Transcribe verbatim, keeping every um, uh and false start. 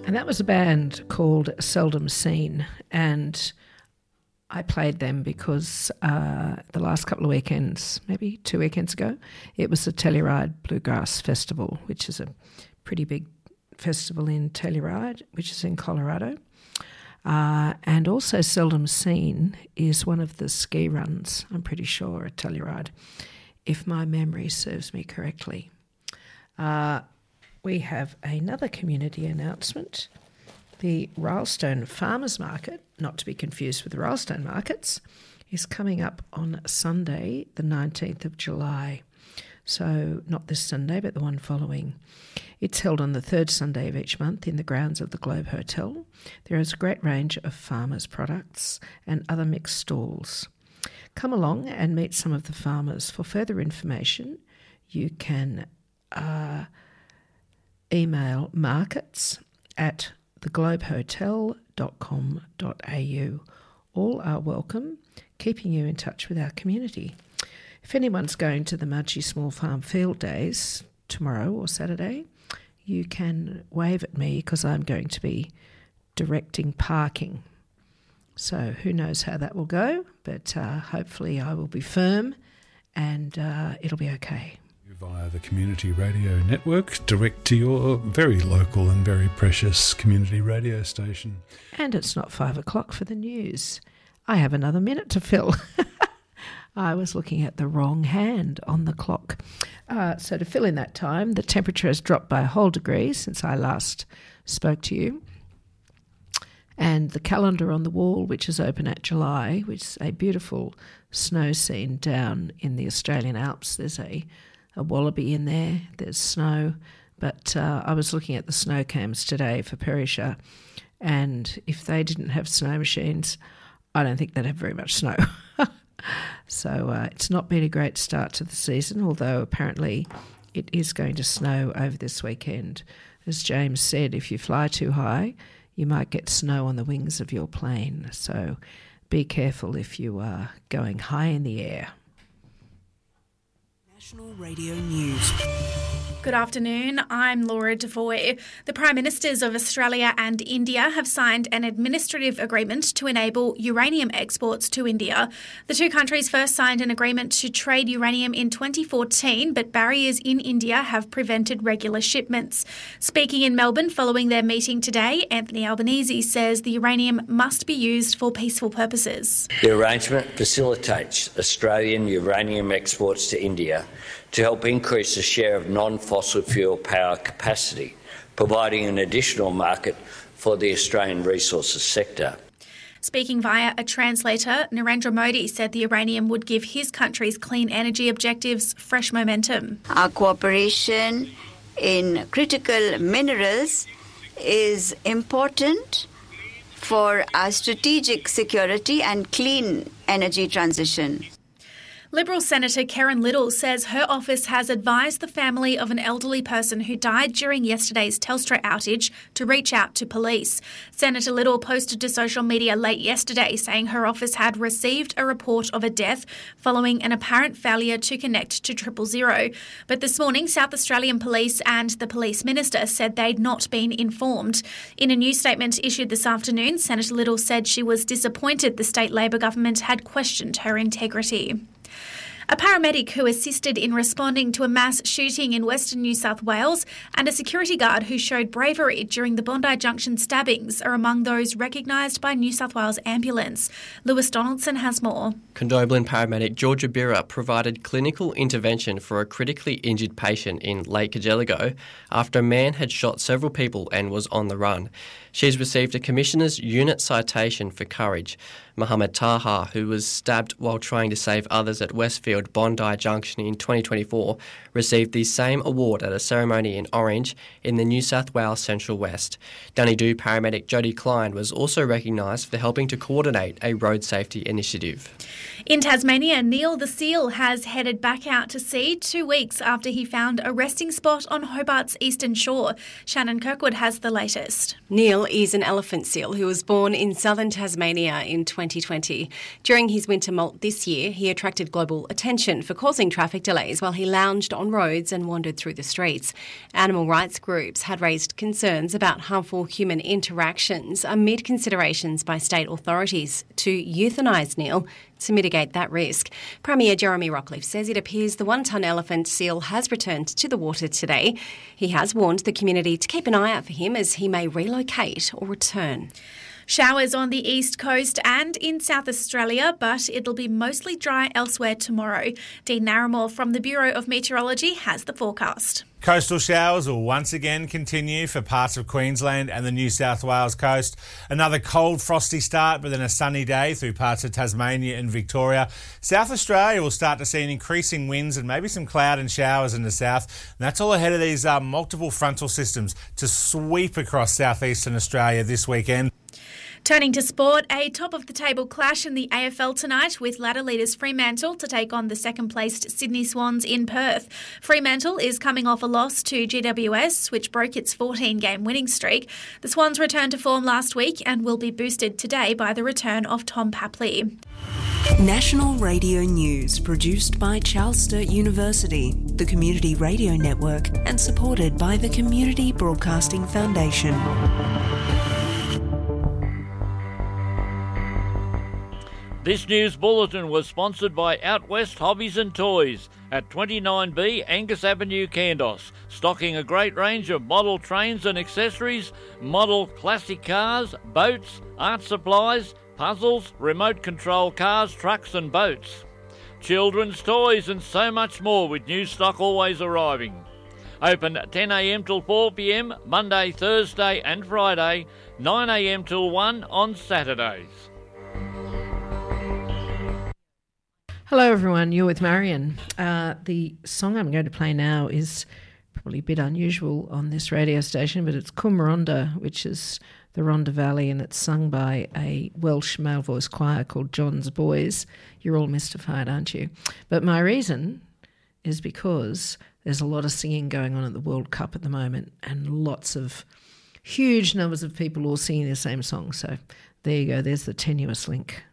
And that was a band called Seldom Seen, and I played them because uh, the last couple of weekends, maybe two weekends ago, it was the Telluride Bluegrass Festival, which is a pretty big festival in Telluride, which is in Colorado. Uh, and also Seldom Seen is one of the ski runs, I'm pretty sure, at Telluride, if my memory serves me correctly. Uh, we have another community announcement. The Rylestone Farmers Market, not to be confused with the Rylestone Markets, is coming up on Sunday, the nineteenth of July. So not this Sunday, but the one following. It's held on the third Sunday of each month in the grounds of the Globe Hotel. There is a great range of farmers' products and other mixed stalls. Come along and meet some of the farmers. For further information, you can uh, email markets at the globe hotel dot com dot a u. All are welcome, keeping you in touch with our community. If anyone's going to the Mudgee Small Farm Field Days tomorrow or Saturday, you can wave at me because I'm going to be directing parking. So who knows how that will go, but uh, hopefully I will be firm and uh, it'll be okay. Via the Community Radio Network, direct to your very local and very precious community radio station. And it's not five o'clock for the news. I have another minute to fill. I was looking at the wrong hand on the clock. Uh, so to fill in that time, the temperature has dropped by a whole degree since I last spoke to you. And the calendar on the wall, which is open at July, which is a beautiful snow scene down in the Australian Alps. There's a a wallaby in there, there's snow, but uh, I was looking at the snow cams today for Perisher, and if they didn't have snow machines, I don't think they'd have very much snow. So uh, it's not been a great start to the season, although apparently it is going to snow over this weekend. As James said, if you fly too high, you might get snow on the wings of your plane, so be careful if you are going high in the air. National Radio News. Good afternoon, I'm Laura Devoy. The Prime Ministers of Australia and India have signed an administrative agreement to enable uranium exports to India. The two countries first signed an agreement to trade uranium in twenty fourteen, but barriers in India have prevented regular shipments. Speaking in Melbourne following their meeting today, Anthony Albanese says the uranium must be used for peaceful purposes. The arrangement facilitates Australian uranium exports to India to help increase the share of non-fossil fuel power capacity, providing an additional market for the Australian resources sector. Speaking via a translator, Narendra Modi said the uranium would give his country's clean energy objectives fresh momentum. Our cooperation in critical minerals is important for our strategic security and clean energy transition. Liberal Senator Karen Little says her office has advised the family of an elderly person who died during yesterday's Telstra outage to reach out to police. Senator Little posted to social media late yesterday saying her office had received a report of a death following an apparent failure to connect to triple zero. But this morning, South Australian Police and the Police Minister said they'd not been informed. In a news statement issued this afternoon, Senator Little said she was disappointed the state Labor government had questioned her integrity. A paramedic who assisted in responding to a mass shooting in Western New South Wales and a security guard who showed bravery during the Bondi Junction stabbings are among those recognised by New South Wales Ambulance. Lewis Donaldson has more. Condobolin paramedic Georgia Birra provided clinical intervention for a critically injured patient in Lake Cargelligo after a man had shot several people and was on the run. She's received a Commissioner's Unit Citation for Courage. Mohammed Taha, who was stabbed while trying to save others at Westfield Bondi Junction in twenty twenty-four, received the same award at a ceremony in Orange in the New South Wales Central West. Dunedoo paramedic Jodie Klein was also recognised for helping to coordinate a road safety initiative. In Tasmania, Neil the seal has headed back out to sea two weeks after he found a resting spot on Hobart's eastern shore. Shannon Kirkwood has the latest. Neil is an elephant seal who was born in southern Tasmania in twenty twenty. During his winter molt this year, he attracted global attention detention for causing traffic delays while he lounged on roads and wandered through the streets. Animal rights groups had raised concerns about harmful human interactions amid considerations by state authorities to euthanise Neil to mitigate that risk. Premier Jeremy Rockliff says it appears the one-ton elephant seal has returned to the water today. He has warned the community to keep an eye out for him as he may relocate or return. Showers on the east coast and in South Australia, but it'll be mostly dry elsewhere tomorrow. Dean Narramore from the Bureau of Meteorology has the forecast. Coastal showers will once again continue for parts of Queensland and the New South Wales coast. Another cold, frosty start, but then a sunny day through parts of Tasmania and Victoria. South Australia will start to see an increasing winds and maybe some cloud and showers in the south. And that's all ahead of these uh, multiple frontal systems to sweep across southeastern Australia this weekend. Turning to sport, a top-of-the-table clash in the A F L tonight with ladder leaders Fremantle to take on the second-placed Sydney Swans in Perth. Fremantle is coming off a loss to G W S, which broke its fourteen-game winning streak. The Swans returned to form last week and will be boosted today by the return of Tom Papley. National Radio News, produced by Charles Sturt University, the Community Radio Network, and supported by the Community Broadcasting Foundation. This news bulletin was sponsored by Out West Hobbies and Toys at twenty-nine B Angus Avenue, Kandos, stocking a great range of model trains and accessories, model classic cars, boats, art supplies, puzzles, remote control cars, trucks and boats, children's toys and so much more, with new stock always arriving. Open ten a m till four p m Monday, Thursday and Friday, nine a m till one on Saturdays. Hello everyone, you're with Marion. Uh, the song I'm going to play now is probably a bit unusual on this radio station, but it's Cumronda, which is the Rhondda Valley, and it's sung by a Welsh male voice choir called John's Boys. You're all mystified, aren't you? But my reason is because there's a lot of singing going on at the World Cup at the moment, and lots of huge numbers of people all singing the same song. So there you go, there's the tenuous link.